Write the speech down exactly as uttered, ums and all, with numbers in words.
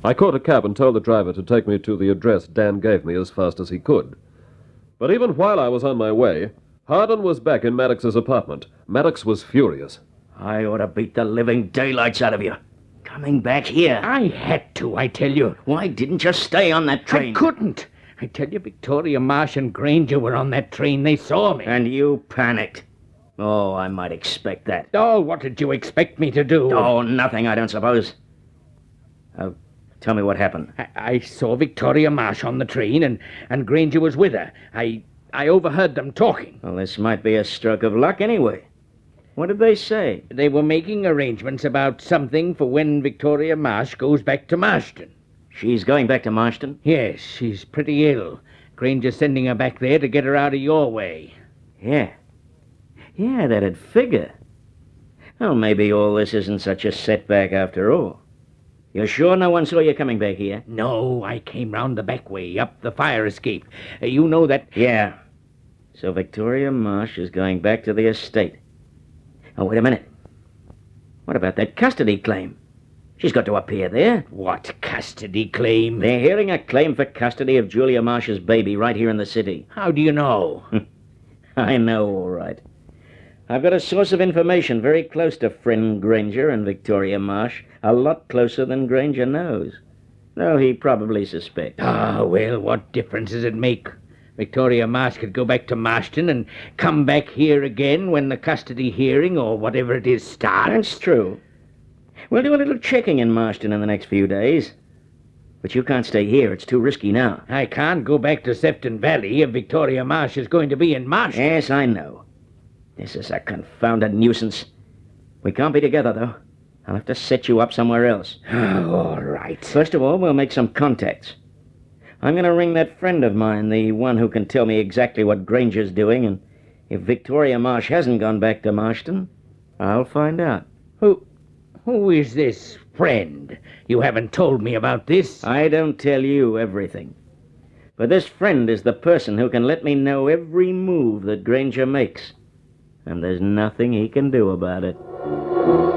I caught a cab and told the driver to take me to the address Dan gave me as fast as he could. But even while I was on my way, Hardin was back in Maddox's apartment. Maddox was furious. I ought to beat the living daylights out of you. Coming back here. I had to, I tell you. Why didn't you stay on that train? I couldn't. I tell you, Victoria Marsh and Granger were on that train. They saw me. And you panicked. Oh, I might expect that. Oh, what did you expect me to do? Oh, nothing, I don't suppose. Oh, tell me what happened. I, I saw Victoria Marsh on the train, and, and Granger was with her. I, I overheard them talking. Well, this might be a stroke of luck anyway. What did they say? They were making arrangements about something for when Victoria Marsh goes back to Marston. She's going back to Marston? Yes, she's pretty ill. Granger's sending her back there to get her out of your way. Yeah. Yeah, that'd figure. Well, maybe all this isn't such a setback after all. You're sure no one saw you coming back here? No, I came round the back way, up the fire escape. Uh, you know that... Yeah. So Victoria Marsh is going back to the estate. Oh, wait a minute. What about that custody claim? She's got to appear there. What custody claim? They're hearing a claim for custody of Julia Marsh's baby right here in the city. How do you know? I know, all right. I've got a source of information very close to friend Granger and Victoria Marsh. A lot closer than Granger knows. Though he probably suspects. Ah, well, what difference does it make? Victoria Marsh could go back to Marston and come back here again when the custody hearing or whatever it is starts. That's true. We'll do a little checking in Marston in the next few days. But you can't stay here. It's too risky now. I can't go back to Sefton Valley if Victoria Marsh is going to be in Marston. Yes, I know. This is a confounded nuisance. We can't be together, though. I'll have to set you up somewhere else. All right. First of all, we'll make some contacts. I'm going to ring that friend of mine, the one who can tell me exactly what Granger's doing, and if Victoria Marsh hasn't gone back to Marston, I'll find out. Who, who is this friend? You haven't told me about this. I don't tell you everything. But this friend is the person who can let me know every move that Granger makes. And there's nothing he can do about it.